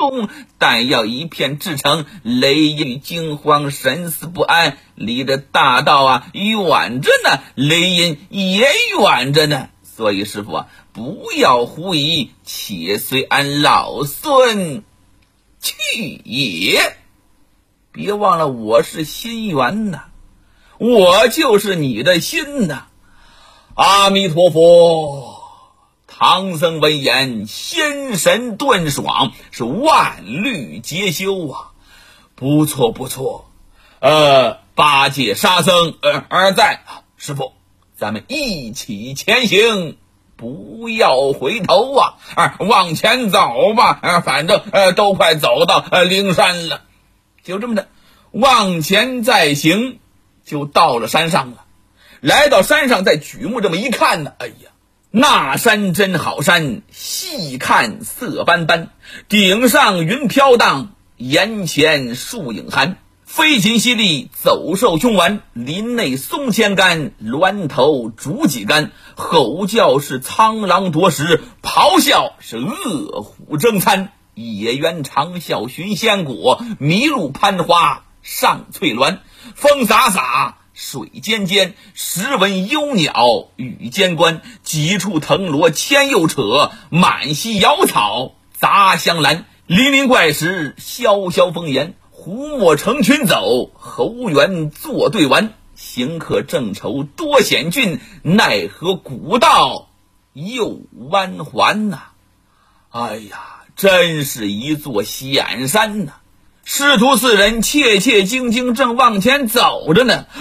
功，弹药一片制成，雷音惊慌，神思不安。离着大道啊远着呢，雷音也远着呢。所以师傅啊，不要狐疑，且随俺老孙去也。别忘了我是心猿呐，我就是你的心呐。阿弥陀佛。唐僧闻言，心神顿爽，是万虑皆休啊！不错不错，八戒、沙僧在，师傅，咱们一起前行，不要回头啊！往前走吧，反正都快走到灵山了。就这么的，往前再行，就到了山上了。来到山上，再举目这么一看呢，哎呀！那山真好山，细看色斑斑，顶上云飘荡，眼前树影寒。飞禽犀利，走兽凶顽，林内松千竿，峦头竹几竿。吼叫是苍狼夺食，咆哮是恶虎争餐。野猿长啸寻仙果，麋鹿攀花上翠峦。风洒洒，水尖尖，时闻幽鸟语间关。几处藤萝牵又扯，满溪瑶草杂香兰。林林怪石萧萧风岩，胡墨成群走，猴猿作对玩。行客正愁多险峻，奈何古道又弯环呐。哎呀，真是一座险山呐。师徒四人切切惊惊，正往前走着呢，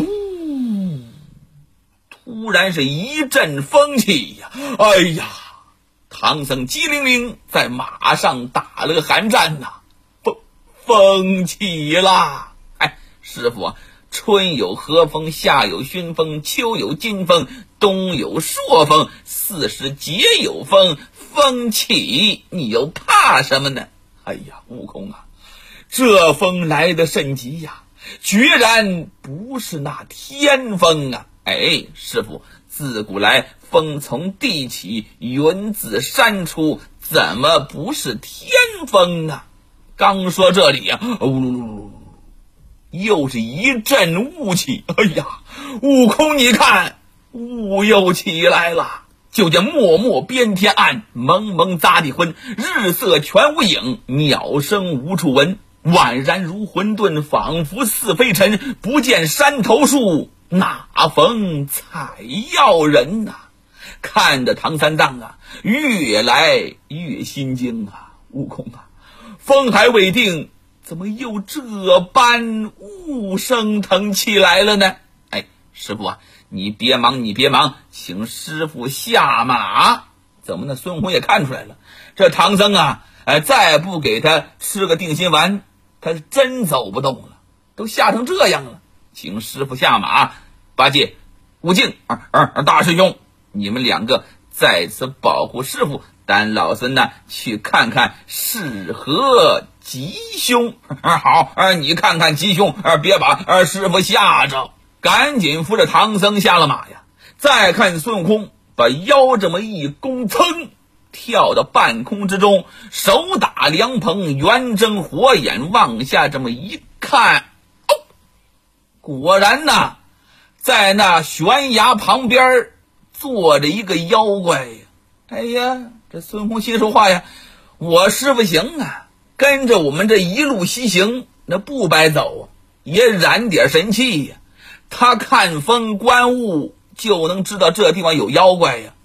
突然是一阵风起呀！哎呀，唐僧机灵灵在马上打了个寒战呐，风起啦！师傅啊，春有和风，夏有熏风，秋有金风，冬有朔风，40节有风，风起你又怕什么呢？哎呀，悟空啊，这风来得甚急呀，决然不是那天风啊！师傅，自古来风从地起，云自山出，怎么不是天风啊？刚说这里啊，又是一阵雾气。哎呀，悟空你看，雾又起来了。就见漠漠边天暗，蒙蒙匝地昏，日色全无影，鸟声无处闻。宛然如混沌，仿佛似飞尘，不见山头树，哪逢采药人呐？看着唐三藏啊，越来越心惊啊。悟空啊，风还未定，怎么又这般雾升腾起来了呢？师傅啊，你别忙，请师傅下马。怎么呢？孙悟空也看出来了，这唐僧啊，再不给他吃个定心丸，他是真走不动了，都吓成这样了。请师傅下马。八戒、悟净、大师兄，你们两个在此保护师傅，但老孙呢去看看是何吉凶。好，你看看吉凶，别把师傅吓着。赶紧扶着唐僧下了马呀。再看孙悟空把腰这么一弓，噌跳到半空之中，手打凉棚，圆睁火眼往下这么一看，果然呐，在那悬崖旁边坐着一个妖怪呀。哎呀，这孙悟空心说话呀，我师傅行啊，跟着我们这一路西行，那不白走啊，也染点神气呀。他看风观雾就能知道这地方有妖怪呀。